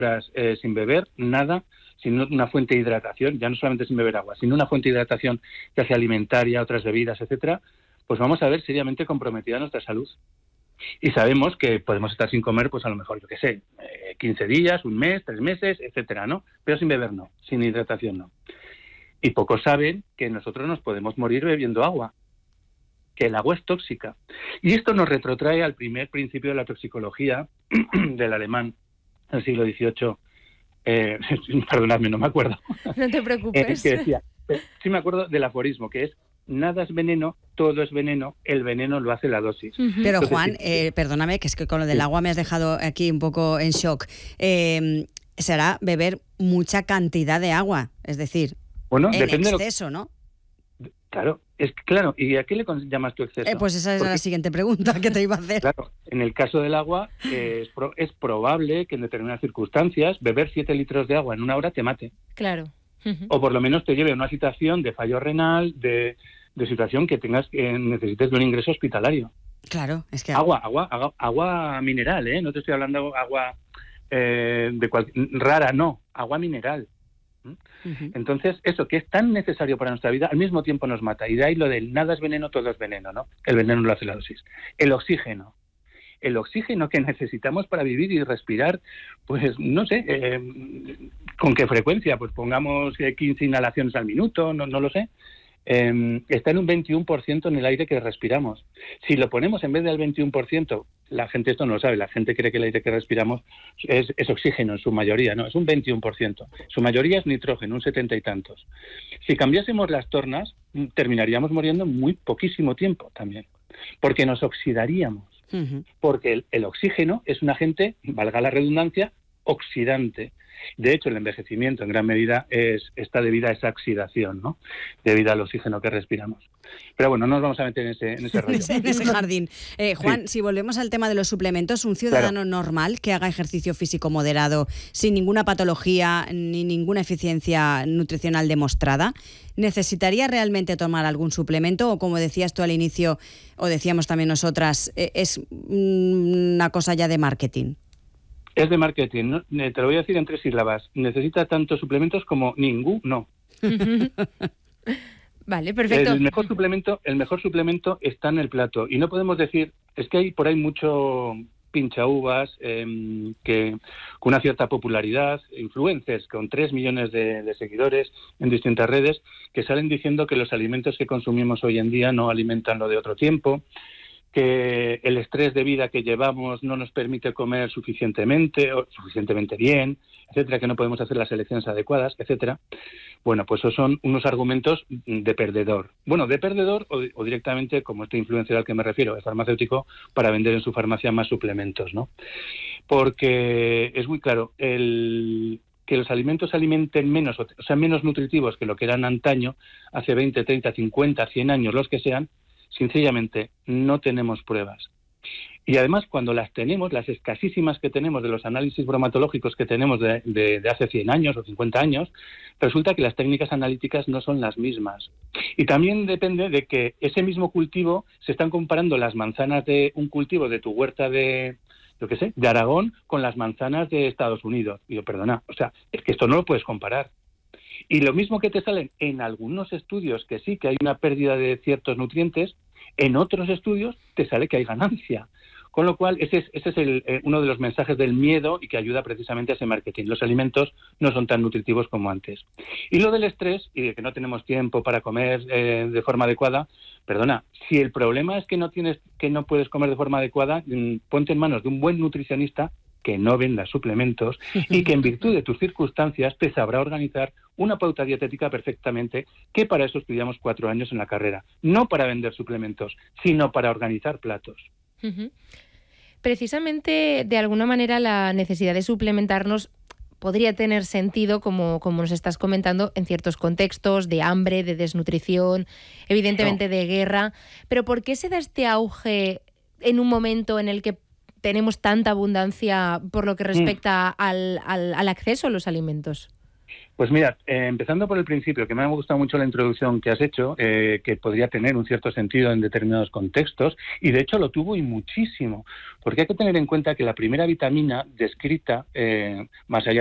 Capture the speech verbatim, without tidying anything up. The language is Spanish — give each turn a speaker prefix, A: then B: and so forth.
A: eh, sin beber nada, sin una fuente de hidratación, ya no solamente sin beber agua, sino una fuente de hidratación ya sea alimentaria, otras bebidas, etcétera, pues vamos a ver seriamente comprometida nuestra salud. Y sabemos que podemos estar sin comer, pues a lo mejor, yo qué sé, eh, quince días, un mes, tres meses, etcétera, ¿no? Pero sin beber no, sin hidratación no. Y pocos saben que nosotros nos podemos morir bebiendo agua, que el agua es tóxica. Y esto nos retrotrae al primer principio de la toxicología del alemán del siglo dieciocho. Eh, perdonadme, no me acuerdo.
B: No te preocupes.
A: Eh, que decía, sí me acuerdo del aforismo, que es: nada es veneno, todo es veneno, el veneno lo hace la dosis.
C: Uh-huh. Pero
A: Entonces,
C: Juan, eh, perdóname, que es que con lo del sí. agua me has dejado aquí un poco en shock. Eh, será beber mucha cantidad de agua, es decir,
A: bueno,
C: el
A: depende
C: exceso,
A: de lo...
C: ¿no?
A: Claro, es claro. ¿Y a qué le llamas tu exceso?
C: Eh, pues esa es Porque, la siguiente pregunta que te iba a hacer.
A: Claro, en el caso del agua eh, es, pro, es probable que en determinadas circunstancias beber siete litros de agua en una hora te mate.
B: Claro.
A: Uh-huh. O por lo menos te lleve a una situación de fallo renal, de, de situación que tengas que necesites de un ingreso hospitalario.
C: Claro, es que...
A: Agua, agua, agua, agua mineral, ¿eh? No te estoy hablando agua eh, de cual, rara, no, agua mineral. Uh-huh. Entonces, eso que es tan necesario para nuestra vida, al mismo tiempo nos mata. Y de ahí lo del nada es veneno, todo es veneno, ¿no? El veneno lo hace la dosis. El oxígeno. El oxígeno que necesitamos para vivir y respirar, pues no sé, eh, ¿con qué frecuencia? Pues pongamos quince inhalaciones al minuto, no, no lo sé. Eh, está en un veintiuno por ciento en el aire que respiramos. Si lo ponemos en vez del veintiuno por ciento, la gente esto no lo sabe, la gente cree que el aire que respiramos es, es oxígeno en su mayoría, no, es un veintiuno por ciento. Su mayoría es nitrógeno, un setenta y tantos. Si cambiásemos las tornas, terminaríamos muriendo en muy poquísimo tiempo también, porque nos oxidaríamos. Uh-huh. Porque el, el oxígeno es un agente, valga la redundancia, oxidante. De hecho, el envejecimiento en gran medida es, está debido a esa oxidación, ¿no? Debido al oxígeno que respiramos. Pero bueno, no nos vamos a meter en ese, en ese rollo.
C: en ese jardín. Eh, Juan, sí. Si volvemos al tema de los suplementos, un ciudadano claro. normal que haga ejercicio físico moderado, sin ninguna patología ni ninguna eficiencia nutricional demostrada, ¿necesitaría realmente tomar algún suplemento? O como decías tú al inicio, o decíamos también nosotras, eh, es una cosa ya de marketing.
A: Es de marketing, ¿no? Te lo voy a decir en tres sílabas. Necesita tantos suplementos como ninguno.
B: Vale, perfecto.
A: El mejor suplemento, el mejor suplemento está en el plato. Y no podemos decir, es que hay por ahí mucho pinchauvas eh, que con una cierta popularidad, influencers con tres millones de, de seguidores en distintas redes, que salen diciendo que los alimentos que consumimos hoy en día no alimentan lo de otro tiempo, que el estrés de vida que llevamos no nos permite comer suficientemente o suficientemente bien, etcétera, que no podemos hacer las elecciones adecuadas, etcétera. Bueno, pues esos son unos argumentos de perdedor. Bueno, de perdedor o, o directamente, como este influencer al que me refiero, el farmacéutico, para vender en su farmacia más suplementos, ¿no? Porque es muy claro, el... que los alimentos alimenten menos, o sea, menos nutritivos que lo que eran antaño, hace veinte, treinta, cincuenta, cien años, los que sean, sencillamente no tenemos pruebas. Y además, cuando las tenemos, las escasísimas que tenemos de los análisis bromatológicos que tenemos de, de, de hace cien años o cincuenta años, resulta que las técnicas analíticas no son las mismas. Y también depende de que ese mismo cultivo, se están comparando las manzanas de un cultivo de tu huerta de, yo qué sé, de Aragón con las manzanas de Estados Unidos. Y yo, perdona, o sea, es que esto no lo puedes comparar. Y lo mismo que te salen en algunos estudios que sí, que hay una pérdida de ciertos nutrientes, en otros estudios te sale que hay ganancia. Con lo cual, ese es, ese es el, eh, uno de los mensajes del miedo y que ayuda precisamente a ese marketing. Los alimentos no son tan nutritivos como antes. Y lo del estrés y de que no tenemos tiempo para comer eh, de forma adecuada, perdona, si el problema es que no tienes, que no puedes comer de forma adecuada, mmm, ponte en manos de un buen nutricionista que no venda suplementos y que en virtud de tus circunstancias te sabrá organizar una pauta dietética perfectamente, que para eso estudiamos cuatro años en la carrera. No para vender suplementos, sino para organizar platos.
B: Uh-huh. Precisamente, de alguna manera, la necesidad de suplementarnos podría tener sentido, como, como nos estás comentando, en ciertos contextos de hambre, de desnutrición, evidentemente no. de guerra. Pero ¿por qué se da este auge en un momento en el que tenemos tanta abundancia por lo que respecta mm. al, al, al acceso a los alimentos?
A: Pues mira, eh, empezando por el principio, que me ha gustado mucho la introducción que has hecho, eh, que podría tener un cierto sentido en determinados contextos, y de hecho lo tuvo y muchísimo, porque hay que tener en cuenta que la primera vitamina descrita, eh, más allá